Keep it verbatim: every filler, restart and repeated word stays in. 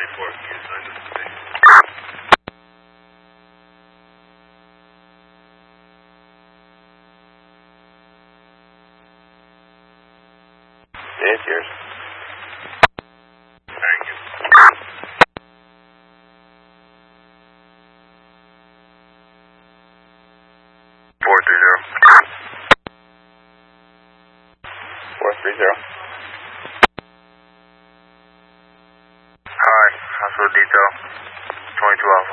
four, can you assign this to me? Yeah, it's yours. Thank you. four three zero. four three zero. Hi, hospital detail, twenty twelve.